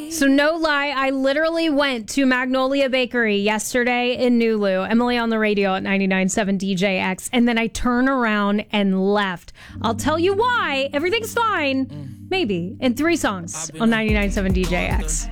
So no lie, I literally went to Magnolia Bakery yesterday in Nulu, Emily on the radio at 99.7 DJX, and then I turned around and left. I'll tell you why. Everything's fine. Maybe. In 3 songs on 99.7 DJX.